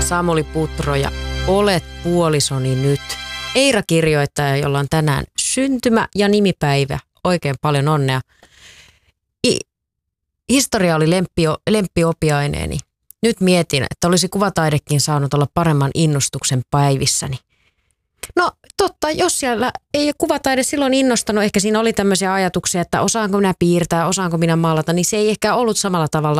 Samuli Putro ja Olet puolisoni nyt. Eira kirjoittaja, jolla on tänään syntymä- ja nimipäivä. Oikein paljon onnea. Historia oli lemppiopiaineeni. Nyt mietin, että olisi kuvataidekin saanut olla paremman innostuksen päivissäni. No totta, jos siellä ei kuvataide silloin innostanut, ehkä siinä oli tämmöisiä ajatuksia, että osaanko minä piirtää, osaanko minä maalata, niin se ei ehkä ollut samalla tavalla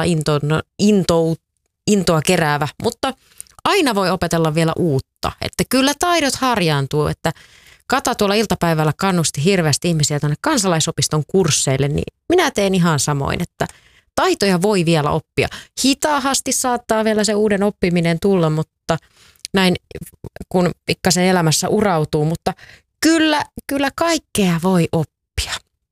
intoa keräävä, mutta aina voi opetella vielä uutta, että kyllä taidot harjaantuu, että Kata tuolla iltapäivällä kannusti hirveästi ihmisiä tuonne kansalaisopiston kursseille, niin minä teen ihan samoin, että taitoja voi vielä oppia. Hitaasti saattaa vielä se uuden oppiminen tulla, mutta näin kun pikkasen elämässä urautuu, mutta kyllä kaikkea voi oppia.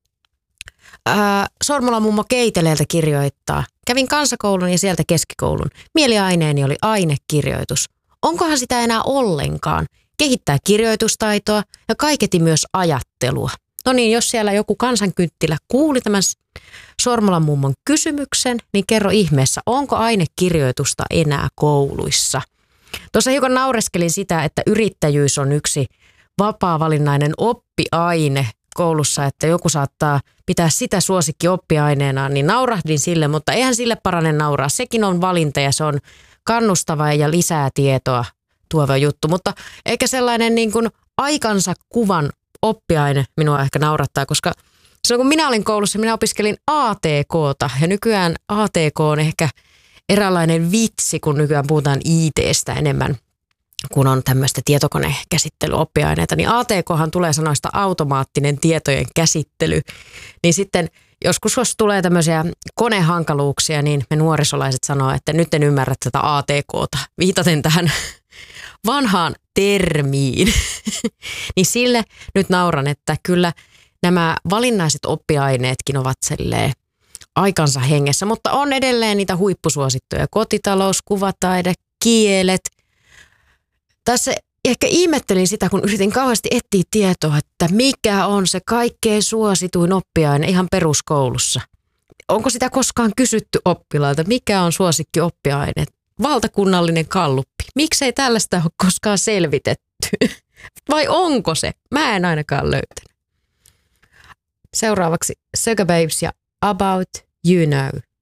Sormolan mummo Keiteleeltä kirjoittaa. Kävin kansakoulun ja sieltä keskikoulun. Mieliaineeni oli ainekirjoitus. Onkohan sitä enää ollenkaan? Kehittää kirjoitustaitoa ja kaiketi myös ajattelua. No niin, jos siellä joku kansankynttilä kuuli tämän Sormolan mummon kysymyksen, niin kerro ihmeessä, onko ainekirjoitusta enää kouluissa? Tuossa hiukan naureskelin sitä, että yrittäjyys on yksi vapaa-valinnainen oppiaine koulussa, että joku saattaa pitää sitä suosikki-oppiaineenaan, niin naurahdin sille, mutta eihän sille parane nauraa. Sekin on valinta ja se on kannustava ja lisää tietoa tuova juttu, mutta eikä sellainen niin kuin aikansa kuvan oppiaine minua ehkä naurattaa, koska silloin kun minä olin koulussa, minä opiskelin ATKta ja nykyään ATK on ehkä eräänlainen vitsi, kun nykyään puhutaan IT:stä enemmän, kun on tämmöistä tietokonekäsittelyoppiaineita, niin ATKhan tulee sanoista automaattinen tietojen käsittely, niin sitten joskus jos tulee tämmöisiä konehankaluuksia, niin me nuorisolaiset sanoo, että nyt en ymmärrä tätä ATKta, viitaten tähän vanhaan termiin, niin sille nyt nauran, että kyllä nämä valinnaiset oppiaineetkin ovat silleen aikansa hengessä, mutta on edelleen niitä huippusuosittuja. Kotitalous, kuvataide, kielet. Tässä ehkä ihmettelin sitä, kun yritin kauheasti etsiä tietoa, että mikä on se kaikkein suosituin oppiaine ihan peruskoulussa. Onko sitä koskaan kysytty oppilailta, mikä on suosikki oppiaine? Valtakunnallinen galluppi. Miksei tällaista ole koskaan selvitetty? Vai onko se? Mä en ainakaan löytänyt. Seuraavaksi Sugababes ja About You Know.